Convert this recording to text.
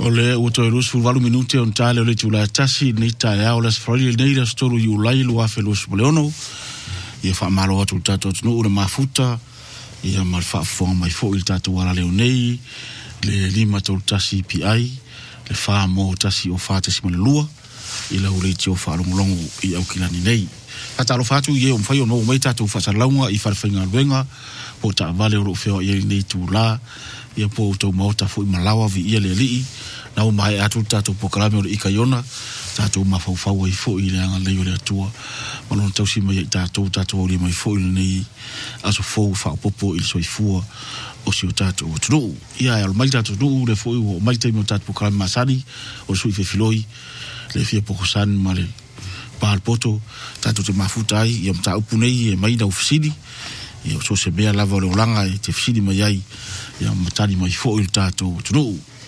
Ole o to rus valu minute on tale ole tula tasi ni tale ole sfrali nei la storu yu lai lu afelos boleono ia fa malo atu tato no ure mafuta ia mal fa fo mai fo il tato wala le nei le lima to tasi PI le fa mo tasi o fa tasi mo lua ila ule tio fa longo i au kilani nei ata lo fatu ye o fai o no mai tato fa salaunga i fa finga luenga o ta vale o feo ye nei tula ia po to mota fo malawa vi ia le li na o mai atu tato programa o ikaiona tato mafau i fo i le anga le ole atua malon tau si mai tato o le mai fo i nei aso fo fa popo il soifua o si o tato o tru ia al mai tato no le fo o mai te mo tato programa masani o sui fe filoi le fia poko san male pal poto tato te mafutai ia mta upunei e mai da ofisini ia so se bea lava le olanga e te fisini mai ai ia matani mai fo il tato tunu